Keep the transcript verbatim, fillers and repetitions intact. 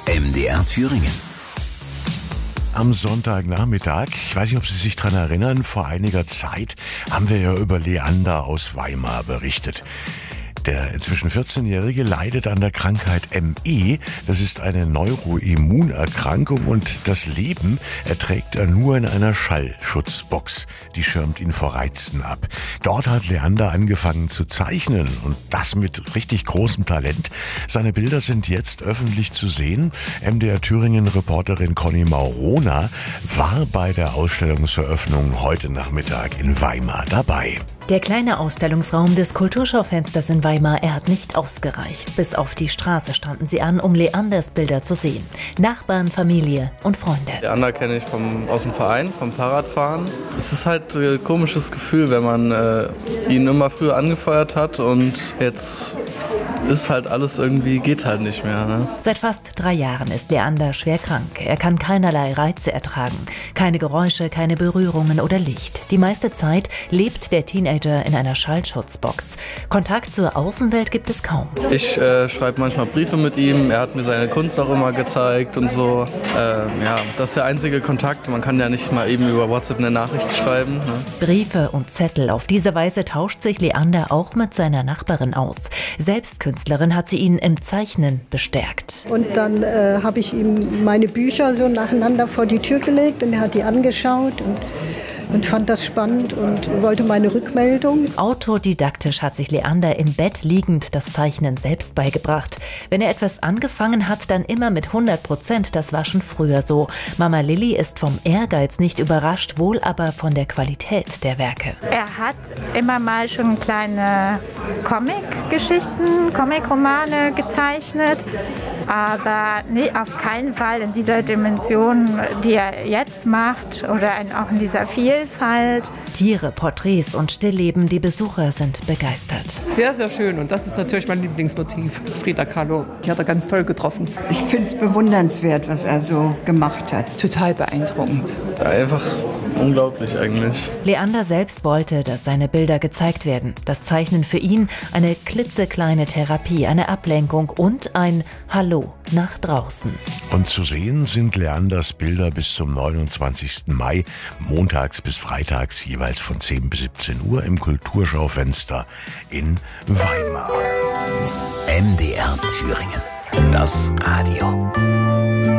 M D R Thüringen. Am Sonntagnachmittag, ich weiß nicht, ob Sie sich daran erinnern, vor einiger Zeit haben wir ja über Leander aus Weimar berichtet. Der inzwischen vierzehnjährige leidet an der Krankheit M E. Das ist eine Neuroimmunerkrankung und das Leben erträgt er nur in einer Schallschutzbox. Die schirmt ihn vor Reizen ab. Dort hat Leander angefangen zu zeichnen und das mit richtig großem Talent. Seine Bilder sind jetzt öffentlich zu sehen. M D R Thüringen-Reporterin Conny Maurona war bei der Ausstellungseröffnung heute Nachmittag in Weimar dabei. Der kleine Ausstellungsraum des Kulturschaufensters in Weimar, er hat nicht ausgereicht. Bis auf die Straße standen sie an, um Leanders Bilder zu sehen. Nachbarn, Familie und Freunde. Leander kenne ich vom, aus dem Verein, vom Fahrradfahren. Es ist halt ein komisches Gefühl, wenn man äh, ihn immer früher angefeuert hat und jetzt ist halt alles irgendwie, geht halt nicht mehr. Ne? Seit fast drei Jahren ist Leander schwer krank. Er kann keinerlei Reize ertragen. Keine Geräusche, keine Berührungen oder Licht. Die meiste Zeit lebt der Teenager in einer Schallschutzbox. Kontakt zur Außenwelt gibt es kaum. Ich äh, schreibe manchmal Briefe mit ihm. Er hat mir seine Kunst auch immer gezeigt und so. Äh, ja, das ist der einzige Kontakt. Man kann ja nicht mal eben über WhatsApp eine Nachricht schreiben. Ne? Briefe und Zettel. Auf diese Weise tauscht sich Leander auch mit seiner Nachbarin aus. Selbst Künstlerin hat sie ihn im Zeichnen bestärkt. Und dann äh, habe ich ihm meine Bücher so nacheinander vor die Tür gelegt und er hat die angeschaut und und fand das spannend und wollte meine Rückmeldung. Autodidaktisch hat sich Leander im Bett liegend das Zeichnen selbst beigebracht. Wenn er etwas angefangen hat, dann immer mit hundert Prozent. Das war schon früher so. Mama Lilly ist vom Ehrgeiz nicht überrascht, wohl aber von der Qualität der Werke. Er hat immer mal schon kleine Comic-Geschichten, Comic-Romane gezeichnet, aber nee, auf keinen Fall in dieser Dimension, die er jetzt macht oder in, auch in dieser Vielfalt. Tiere, Porträts und Stillleben, die Besucher sind begeistert. Sehr, sehr schön und das ist natürlich mein Lieblingsmotiv. Frida Kahlo, die hat er ganz toll getroffen. Ich finde es bewundernswert, was er so gemacht hat. Total beeindruckend. Einfach unglaublich eigentlich. Leander selbst wollte, dass seine Bilder gezeigt werden. Das Zeichnen für ihn eine klitzekleine Therapie, eine Ablenkung und ein Hallo nach draußen. Und zu sehen sind Leanders Bilder bis zum neunundzwanzigsten Mai, montags bis freitags jeweils von zehn bis siebzehn Uhr im Kulturschaufenster in Weimar. M D R Thüringen. Das Radio.